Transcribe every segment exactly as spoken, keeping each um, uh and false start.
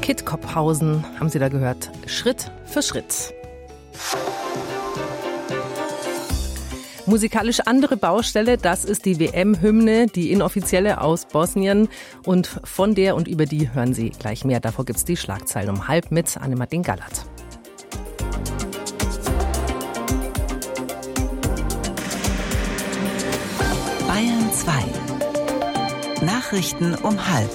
Kit Kopphausen haben Sie da gehört. Schritt für Schritt. Musikalisch andere Baustelle, das ist die W M-Hymne, die inoffizielle aus Bosnien. Und von der und über die hören Sie gleich mehr. Davor gibt's die Schlagzeilen um halb mit Anne-Martin Gallert. Bayern zwei. Nachrichten um halb.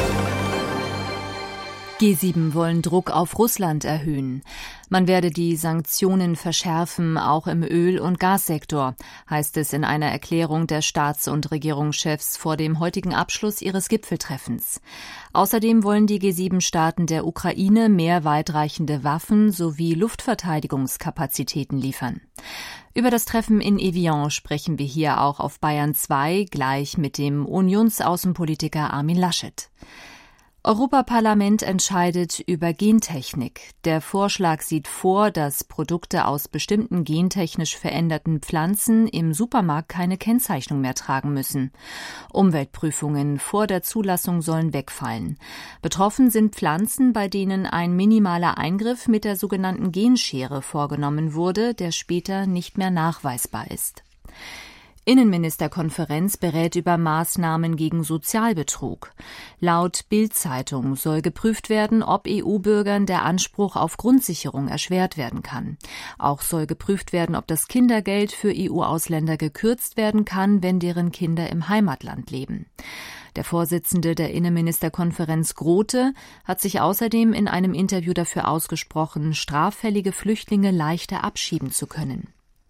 G sieben wollen Druck auf Russland erhöhen. Man werde die Sanktionen verschärfen, auch im Öl- und Gassektor, heißt es in einer Erklärung der Staats- und Regierungschefs vor dem heutigen Abschluss ihres Gipfeltreffens. Außerdem wollen die G sieben Staaten der Ukraine mehr weitreichende Waffen sowie Luftverteidigungskapazitäten liefern. Über das Treffen in Evian sprechen wir hier auch auf Bayern zwei, gleich mit dem Unionsaußenpolitiker Armin Laschet. Europaparlament entscheidet über Gentechnik. Der Vorschlag sieht vor, dass Produkte aus bestimmten gentechnisch veränderten Pflanzen im Supermarkt keine Kennzeichnung mehr tragen müssen. Umweltprüfungen vor der Zulassung sollen wegfallen. Betroffen sind Pflanzen, bei denen ein minimaler Eingriff mit der sogenannten Genschere vorgenommen wurde, der später nicht mehr nachweisbar ist. Innenministerkonferenz berät über Maßnahmen gegen Sozialbetrug. Laut Bild-Zeitung soll geprüft werden, ob E U-Bürgern der Anspruch auf Grundsicherung erschwert werden kann. Auch soll geprüft werden, ob das Kindergeld für E U-Ausländer gekürzt werden kann, wenn deren Kinder im Heimatland leben. Der Vorsitzende der Innenministerkonferenz Grote hat sich außerdem in einem Interview dafür ausgesprochen, straffällige Flüchtlinge leichter abschieben zu können.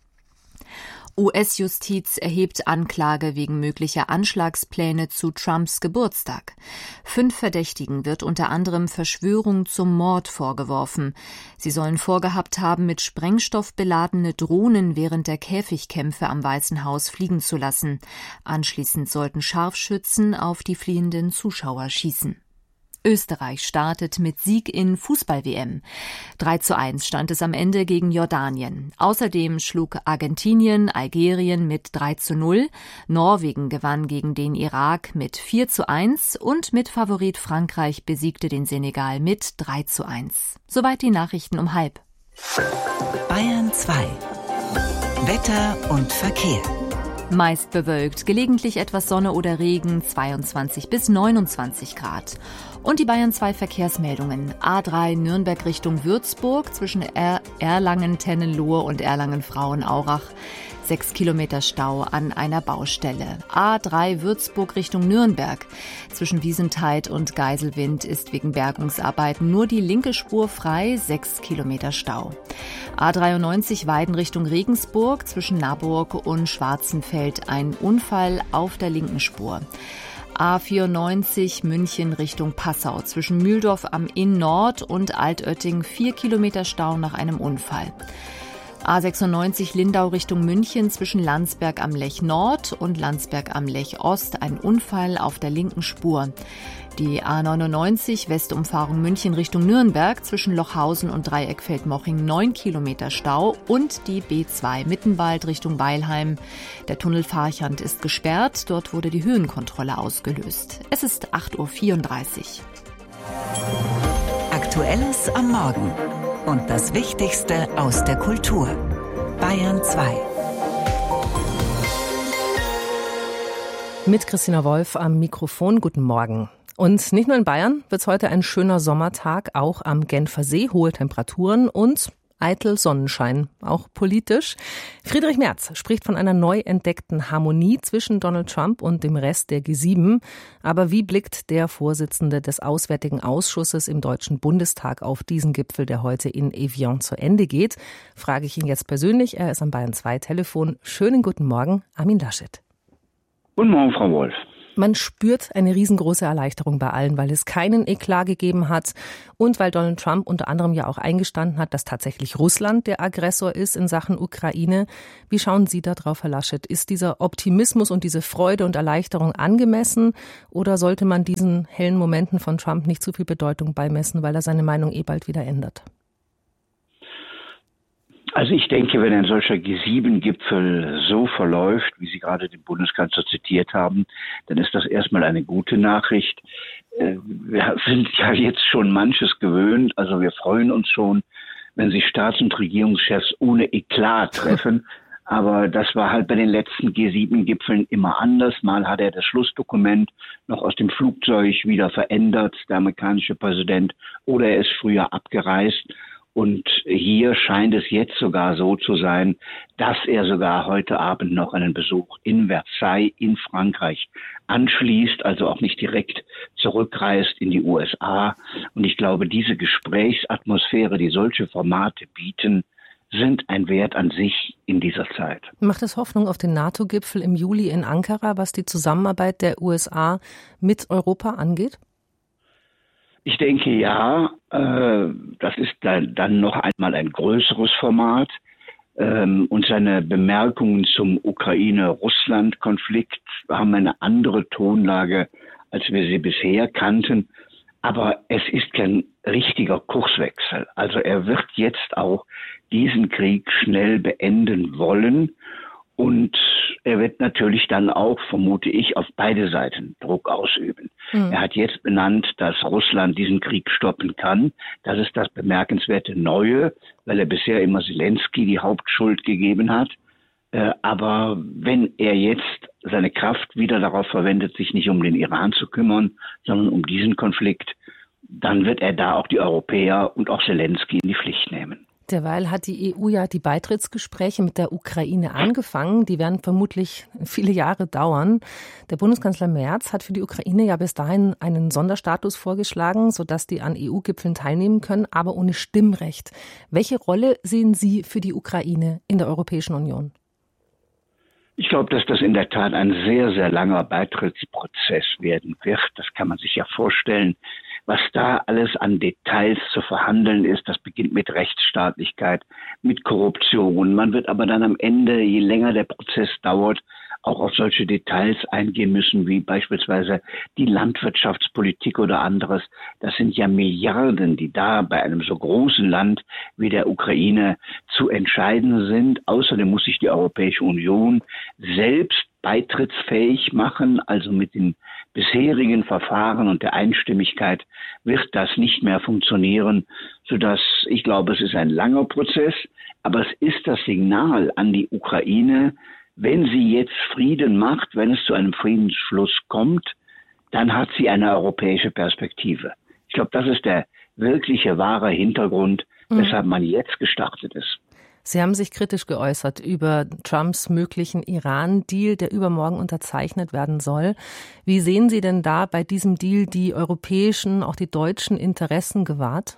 U S-Justiz erhebt Anklage wegen möglicher Anschlagspläne zu Trumps Geburtstag. Fünf Verdächtigen wird unter anderem Verschwörung zum Mord vorgeworfen. Sie sollen vorgehabt haben, mit Sprengstoff beladene Drohnen während der Käfigkämpfe am Weißen Haus fliegen zu lassen. Anschließend sollten Scharfschützen auf die fliehenden Zuschauer schießen. Österreich startet mit Sieg in Fußball-W M. drei zu eins stand es am Ende gegen Jordanien. Außerdem schlug Argentinien Algerien mit drei zu null, Norwegen gewann gegen den Irak mit vier zu eins und mit Favorit Frankreich besiegte den Senegal mit drei zu eins. Soweit die Nachrichten um halb. Bayern zwei. Wetter und Verkehr. Meist bewölkt, gelegentlich etwas Sonne oder Regen, zweiundzwanzig bis neunundzwanzig Grad. Und die Bayern zwei Verkehrsmeldungen. A drei Nürnberg Richtung Würzburg zwischen er- Erlangen-Tennenlohe und Erlangen-Frauenaurach. Sechs Kilometer Stau an einer Baustelle. A drei Würzburg Richtung Nürnberg. Zwischen Wiesentheid und Geiselwind ist wegen Bergungsarbeiten nur die linke Spur frei, sechs Kilometer Stau. A dreiundneunzig Weiden Richtung Regensburg. Zwischen Naburg und Schwarzenfeld ein Unfall auf der linken Spur. A vierundneunzig München Richtung Passau. Zwischen Mühldorf am Inn Nord und Altötting vier Kilometer Stau nach einem Unfall. A sechsundneunzig Lindau Richtung München zwischen Landsberg am Lech Nord und Landsberg am Lech Ost ein Unfall auf der linken Spur. Die A neunundneunzig Westumfahrung München Richtung Nürnberg zwischen Lochhausen und Dreieckfeld-Moching neun Kilometer Stau und die B zwei Mittenwald Richtung Weilheim. Der Tunnel Farchant ist gesperrt, dort wurde die Höhenkontrolle ausgelöst. Es ist acht Uhr vierunddreißig. Aktuelles am Morgen und das Wichtigste aus der Kultur. Bayern zwei. Mit Christina Wolf am Mikrofon. Guten Morgen. Und nicht nur in Bayern wird es heute ein schöner Sommertag, auch am Genfer See, hohe Temperaturen und eitel Sonnenschein, auch politisch. Friedrich Merz spricht von einer neu entdeckten Harmonie zwischen Donald Trump und dem Rest der G sieben. Aber wie blickt der Vorsitzende des Auswärtigen Ausschusses im Deutschen Bundestag auf diesen Gipfel, der heute in Evian zu Ende geht? Frage ich ihn jetzt persönlich. Er ist am Bayern zwei Telefon. Schönen guten Morgen, Armin Laschet. Guten Morgen, Frau Wolf. Man spürt eine riesengroße Erleichterung bei allen, weil es keinen Eklat gegeben hat und weil Donald Trump unter anderem ja auch eingestanden hat, dass tatsächlich Russland der Aggressor ist in Sachen Ukraine. Wie schauen Sie da drauf, Herr Laschet? Ist dieser Optimismus und diese Freude und Erleichterung angemessen oder sollte man diesen hellen Momenten von Trump nicht zu viel Bedeutung beimessen, weil er seine Meinung eh bald wieder ändert? Also ich denke, wenn ein solcher G sieben Gipfel so verläuft, wie Sie gerade den Bundeskanzler zitiert haben, dann ist das erstmal eine gute Nachricht. Wir sind ja jetzt schon manches gewöhnt, also wir freuen uns schon, wenn sich Staats- und Regierungschefs ohne Eklat treffen. Aber das war halt bei den letzten G sieben Gipfeln immer anders. Mal hat er das Schlussdokument noch aus dem Flugzeug wieder verändert, der amerikanische Präsident, oder er ist früher abgereist. Und hier scheint es jetzt sogar so zu sein, dass er sogar heute Abend noch einen Besuch in Versailles in Frankreich anschließt, also auch nicht direkt zurückreist in die U S A. Und ich glaube, diese Gesprächsatmosphäre, die solche Formate bieten, sind ein Wert an sich in dieser Zeit. Macht es Hoffnung auf den NATO-Gipfel im Juli in Ankara, was die Zusammenarbeit der U S A mit Europa angeht? Ich denke, ja, äh, das ist dann, dann noch einmal ein größeres Format. Ähm, und seine Bemerkungen zum Ukraine-Russland-Konflikt haben eine andere Tonlage, als wir sie bisher kannten. Aber es ist kein richtiger Kurswechsel. Also er wird jetzt auch diesen Krieg schnell beenden wollen. Und er wird natürlich dann auch, vermute ich, auf beide Seiten Druck ausüben. Mhm. Er hat jetzt benannt, dass Russland diesen Krieg stoppen kann. Das ist das bemerkenswerte Neue, weil er bisher immer Zelensky die Hauptschuld gegeben hat. Äh, aber wenn er jetzt seine Kraft wieder darauf verwendet, sich nicht um den Iran zu kümmern, sondern um diesen Konflikt, dann wird er da auch die Europäer und auch Zelensky in die Pflicht nehmen. Derweil hat die E U ja die Beitrittsgespräche mit der Ukraine angefangen. Die werden vermutlich viele Jahre dauern. Der Bundeskanzler Merz hat für die Ukraine ja bis dahin einen Sonderstatus vorgeschlagen, sodass die an E U-Gipfeln teilnehmen können, aber ohne Stimmrecht. Welche Rolle sehen Sie für die Ukraine in der Europäischen Union? Ich glaube, dass das in der Tat ein sehr, sehr langer Beitrittsprozess werden wird. Das kann man sich ja vorstellen. Was da alles an Details zu verhandeln ist, das beginnt mit Rechtsstaatlichkeit, mit Korruption. Man wird aber dann am Ende, je länger der Prozess dauert, auch auf solche Details eingehen müssen, wie beispielsweise die Landwirtschaftspolitik oder anderes. Das sind ja Milliarden, die da bei einem so großen Land wie der Ukraine zu entscheiden sind. Außerdem muss sich die Europäische Union selbst beitrittsfähig machen, also mit den bisherigen Verfahren und der Einstimmigkeit wird das nicht mehr funktionieren, sodass ich glaube, es ist ein langer Prozess, aber es ist das Signal an die Ukraine, wenn sie jetzt Frieden macht, wenn es zu einem Friedensschluss kommt, dann hat sie eine europäische Perspektive. Ich glaube, das ist der wirkliche, wahre Hintergrund, mhm. weshalb man jetzt gestartet ist. Sie haben sich kritisch geäußert über Trumps möglichen Iran-Deal, der übermorgen unterzeichnet werden soll. Wie sehen Sie denn da bei diesem Deal die europäischen, auch die deutschen Interessen gewahrt?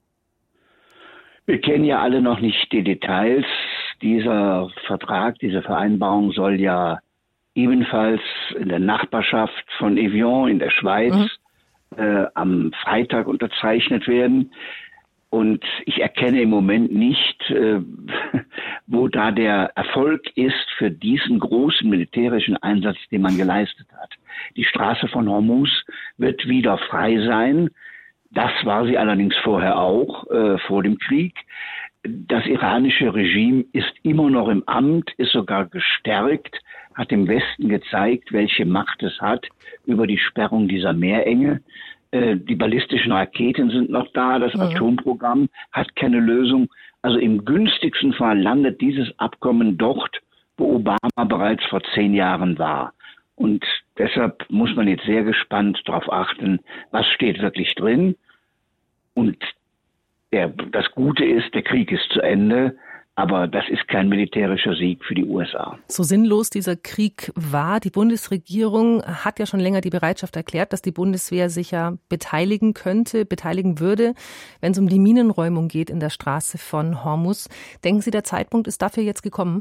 Wir kennen ja alle noch nicht die Details. Dieser Vertrag, diese Vereinbarung soll ja ebenfalls in der Nachbarschaft von Evian in der Schweiz mhm. äh, am Freitag unterzeichnet werden. Und ich erkenne im Moment nicht, äh, wo da der Erfolg ist für diesen großen militärischen Einsatz, den man geleistet hat. Die Straße von Hormuz wird wieder frei sein. Das war sie allerdings vorher auch, äh, vor dem Krieg. Das iranische Regime ist immer noch im Amt, ist sogar gestärkt, hat dem Westen gezeigt, welche Macht es hat über die Sperrung dieser Meerenge. Die ballistischen Raketen sind noch da, das Atomprogramm hat keine Lösung. Also im günstigsten Fall landet dieses Abkommen dort, wo Obama bereits vor zehn Jahren war. Und deshalb muss man jetzt sehr gespannt darauf achten, was steht wirklich drin. Und der, das Gute ist, der Krieg ist zu Ende. Aber das ist kein militärischer Sieg für die U S A. So sinnlos dieser Krieg war. Die Bundesregierung hat ja schon länger die Bereitschaft erklärt, dass die Bundeswehr sich ja beteiligen könnte, beteiligen würde, wenn es um die Minenräumung geht in der Straße von Hormuz. Denken Sie, der Zeitpunkt ist dafür jetzt gekommen?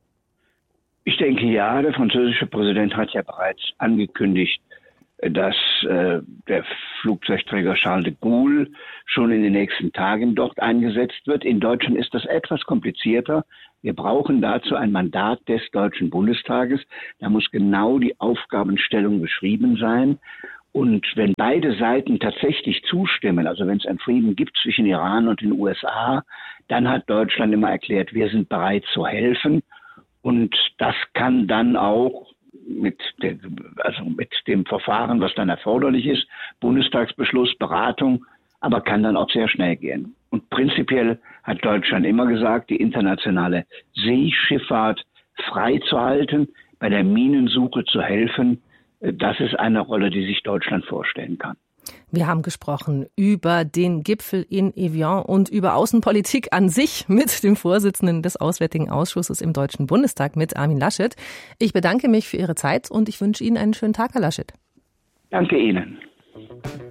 Ich denke ja. Der französische Präsident hat ja bereits angekündigt, dass äh, der Flugzeugträger Charles de Gaulle schon in den nächsten Tagen dort eingesetzt wird. In Deutschland ist das etwas komplizierter. Wir brauchen dazu ein Mandat des Deutschen Bundestages. Da muss genau die Aufgabenstellung beschrieben sein. Und wenn beide Seiten tatsächlich zustimmen, also wenn es einen Frieden gibt zwischen Iran und den U S A, dann hat Deutschland immer erklärt, wir sind bereit zu helfen. Und das kann dann auch mit, der, also mit dem Verfahren, was dann erforderlich ist, Bundestagsbeschluss, Beratung, aber kann dann auch sehr schnell gehen. Und prinzipiell hat Deutschland immer gesagt, die internationale Seeschifffahrt freizuhalten, bei der Minensuche zu helfen, das ist eine Rolle, die sich Deutschland vorstellen kann. Wir haben gesprochen über den Gipfel in Evian und über Außenpolitik an sich mit dem Vorsitzenden des Auswärtigen Ausschusses im Deutschen Bundestag, mit Armin Laschet. Ich bedanke mich für Ihre Zeit und ich wünsche Ihnen einen schönen Tag, Herr Laschet. Danke Ihnen.